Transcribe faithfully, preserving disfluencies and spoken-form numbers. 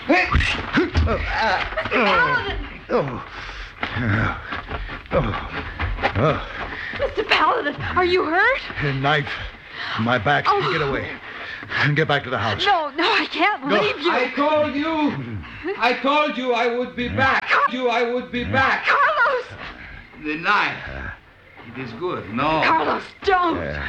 Paladin! Oh. Oh. Oh. Mister Paladin, are you hurt? A knife. My back. Oh. Get away. Get back to the house. No, no, I can't No. leave you. I told you. I told you I would be back. I told you I would be back. Carlos! The knife. It is good. No. Carlos, don't! Uh,